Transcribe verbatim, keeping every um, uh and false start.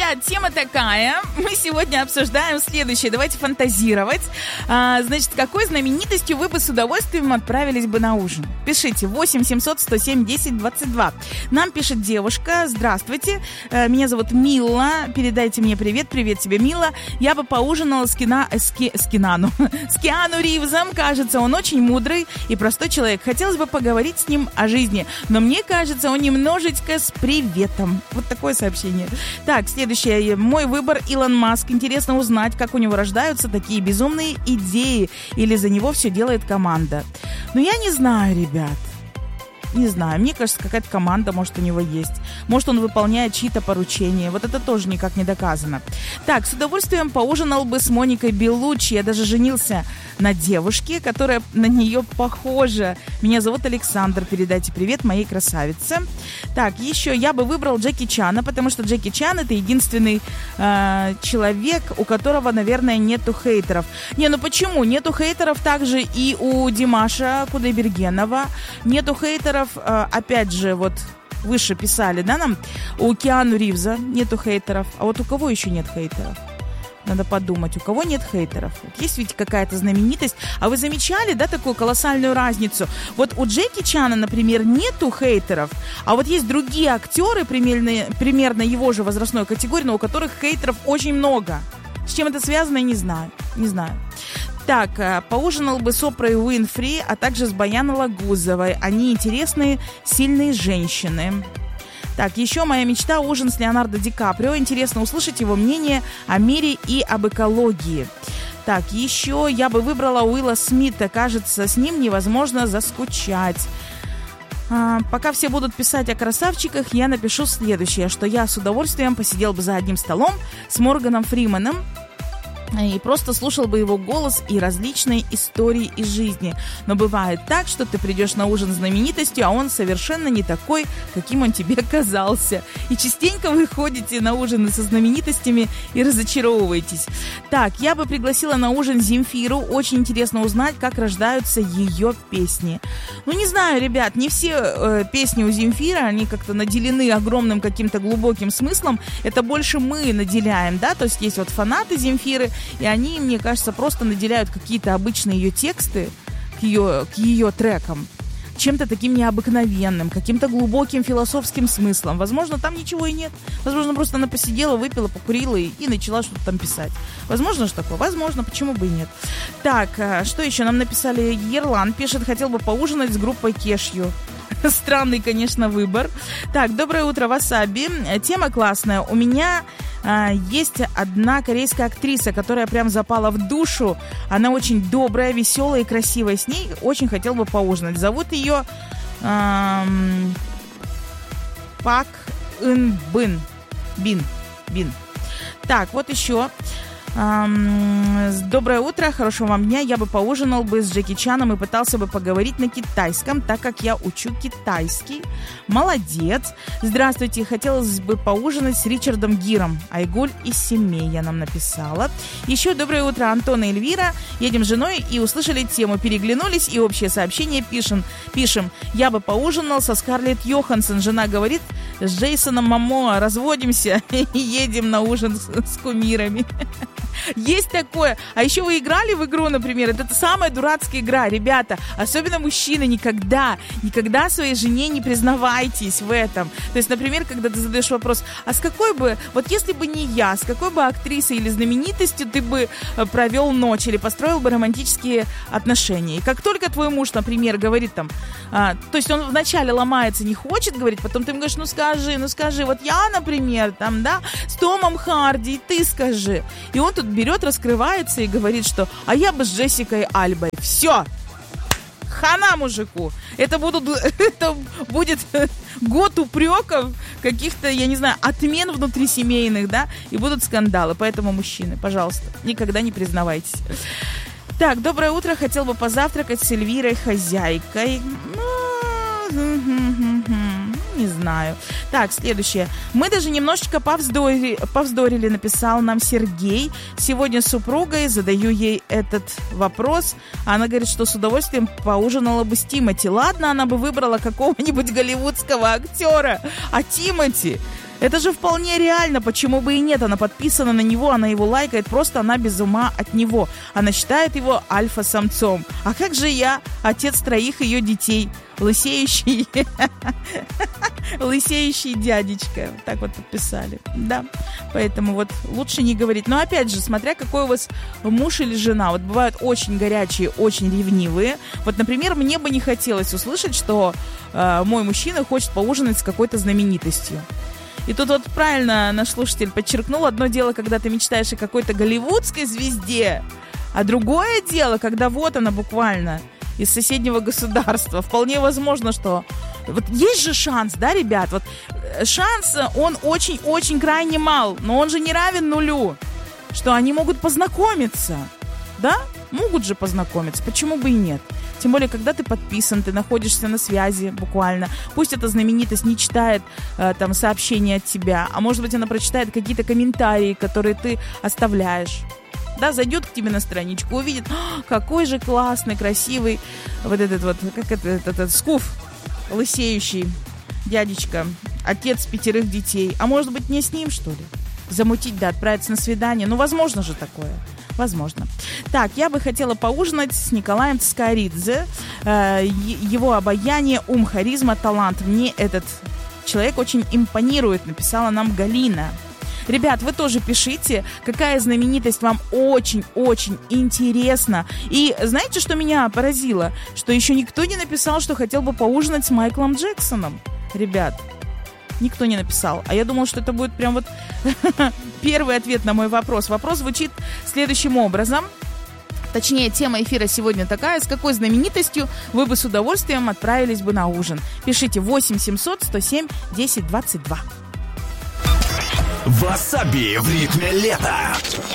ребят, тема такая. Мы сегодня обсуждаем следующее. Давайте фантазировать. А, значит, какой знаменитостью вы бы с удовольствием отправились бы на ужин? Пишите восемь семьсот сто семь десять двадцать два. Нам пишет девушка. Здравствуйте, меня зовут Мила. Передайте мне привет. Привет тебе, Мила. Я бы поужинала с, Кина... с, Ки... с Кинану. С Киану Ривзом. Кажется, он очень мудрый и простой человек. Хотелось бы поговорить с ним о жизни. Но мне кажется, он немножечко с приветом. Вот такое сообщение. Так, следующее. Мой выбор Илон Маск. Интересно узнать, как у него рождаются такие безумные идеи. Или за него все делает команда. Но я не знаю, ребят. Не знаю, мне кажется, какая-то команда, может, у него есть. Может, он выполняет чьи-то поручения. Вот это тоже никак не доказано. Так, с удовольствием поужинал бы с Моникой Беллуччи. Я даже женился на девушке, которая на нее похожа. Меня зовут Александр. Передайте привет моей красавице. Так, еще я бы выбрал Джеки Чана, потому что Джеки Чан — это единственный э, человек, у которого, наверное, нету хейтеров. Не, ну почему? Нету хейтеров также и у Димаша Кудайбергенова. Нету хейтеров, э, опять же, вот выше писали, да, нам? У Киану Ривза нету хейтеров. А вот у кого еще нет хейтеров? Надо подумать, у кого нет хейтеров. Вот есть ведь какая-то знаменитость. А вы замечали, да, такую колоссальную разницу? Вот у Джеки Чана, например, нету хейтеров, а вот есть другие актеры примерно, примерно его же возрастной категории, но у которых хейтеров очень много. С чем это связано, я не знаю. Не знаю. Так, поужинал бы с Опрой Уинфри, а также с Баяной Лагузовой. Они интересные, сильные женщины. Так, еще моя мечта — ужин с Леонардо Ди Каприо. Интересно услышать его мнение о мире и об экологии. Так, еще я бы выбрала Уилла Смита. Кажется, с ним невозможно заскучать. А, пока все будут писать о красавчиках, я напишу следующее, что я с удовольствием посидел бы за одним столом с Морганом Фрименом и просто слушал бы его голос и различные истории из жизни. Но бывает так, что ты придешь на ужин с знаменитостью, а он совершенно не такой, каким он тебе казался. И частенько вы ходите на ужины со знаменитостями и разочаровываетесь. Так, я бы пригласила на ужин Земфиру. Очень интересно узнать, как рождаются ее песни. Ну, не знаю, ребят, не все э, песни у Земфиры, они как-то наделены огромным каким-то глубоким смыслом. Это больше мы наделяем, да? То есть есть вот фанаты Земфиры, и они, мне кажется, просто наделяют какие-то обычные ее тексты к ее, к ее трекам чем-то таким необыкновенным, каким-то глубоким философским смыслом. Возможно, там ничего и нет. Возможно, просто она посидела, выпила, покурила и, и начала что-то там писать. Возможно же такое? Возможно, почему бы и нет. Так, что еще нам написали? Ерлан пишет, хотел бы поужинать с группой Кешью. Странный, конечно, выбор. Так, доброе утро, Васаби. Тема классная. У меня а, есть одна корейская актриса, которая прям запала в душу. Она очень добрая, веселая и красивая. С ней очень хотел бы поужинать. Зовут ее а, Пак Ин Бин. Бин. Бин. Так, вот еще. Доброе утро, хорошего вам дня. Я бы поужинал бы с Джеки Чаном и пытался бы поговорить на китайском, так как я учу китайский. Молодец. Здравствуйте, хотелось бы поужинать с Ричардом Гиром. Айгуль из Семея нам написала. Еще доброе утро, Антон и Эльвира. Едем с женой и услышали тему, переглянулись и общее сообщение пишем. Пишем. Я бы поужинал со Скарлетт Йоханссон. Жена говорит, с Джейсоном Момоа разводимся и едем на ужин с, с кумирами. Есть такое. А еще вы играли в игру, например, это самая дурацкая игра, ребята, особенно мужчины, никогда, никогда своей жене не признавайтесь в этом. То есть, например, когда ты задаешь вопрос, а с какой бы, вот если бы не я, с какой бы актрисой или знаменитостью ты бы провел ночь или построил бы романтические отношения. И как только твой муж, например, говорит там, а, то есть он вначале ломается, не хочет говорить, потом ты ему говоришь, ну скажи, ну скажи, вот я, например, там, да, с Томом Харди, ты скажи. И он тут берет, раскрывается и говорит, что а я бы с Джессикой Альбой. Все. Хана мужику. Это, будут, это будет год упреков, каких-то, я не знаю, отмен внутрисемейных, да, и будут скандалы. Поэтому, мужчины, пожалуйста, никогда не признавайтесь. Так, доброе утро. Хотел бы позавтракать с Эльвирой, хозяйкой. Не знаю. Так, следующее. Мы даже немножечко повздорили, повздорили, написал нам Сергей. Сегодня с супругой задаю ей этот вопрос. Она говорит, что с удовольствием поужинала бы с Тимати. Ладно, она бы выбрала какого-нибудь голливудского актера. А Тимати... Это же вполне реально, почему бы и нет. Она подписана на него, она его лайкает, просто она без ума от него. Она считает его альфа-самцом. А как же я, отец троих ее детей, лысеющий, лысеющий дядечка. Так вот подписали. Да, поэтому вот лучше не говорить. Но опять же, смотря какой у вас муж или жена. Вот бывают очень горячие, очень ревнивые. Вот, например, мне бы не хотелось услышать, что э, мой мужчина хочет поужинать с какой-то знаменитостью. И тут вот правильно наш слушатель подчеркнул: одно дело, когда ты мечтаешь о какой-то голливудской звезде, а другое дело, когда вот она буквально из соседнего государства. Вполне возможно, что... Вот есть же шанс, да, ребят? Вот шанс, он очень-очень крайне мал, но он же не равен нулю, что они могут познакомиться, да? Могут же познакомиться, почему бы и нет? Тем более, когда ты подписан, ты находишься на связи буквально. Пусть эта знаменитость не читает э, там сообщения от тебя, а может быть, она прочитает какие-то комментарии, которые ты оставляешь. Да, зайдет к тебе на страничку, увидит, какой же классный, красивый вот этот вот, как это, этот, этот скуф лысеющий дядечка, отец пятерых детей. А может быть, не с ним, что ли? Замутить, да, отправиться на свидание. Ну, возможно же такое. Возможно. Так, я бы хотела поужинать с Николаем Цскоридзе. Э, его обаяние, ум, харизма, талант. Мне этот человек очень импонирует, написала нам Галина. Ребят, вы тоже пишите, какая знаменитость вам очень-очень интересна. И знаете, что меня поразило? Что еще никто не написал, что хотел бы поужинать с Майклом Джексоном. Ребят, никто не написал. А я думала, что это будет прям вот первый ответ на мой вопрос. Вопрос звучит следующим образом. Точнее, тема эфира сегодня такая: с какой знаменитостью вы бы с удовольствием отправились бы на ужин? Пишите восемь семьсот сто семь десять двадцать два. Васаби в ритме лета.